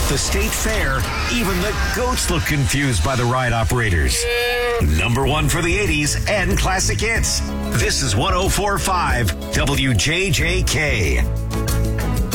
the state fair, even the goats look confused by the ride operators. Number one for the 80s and classic hits. This is 104.5 WJJK.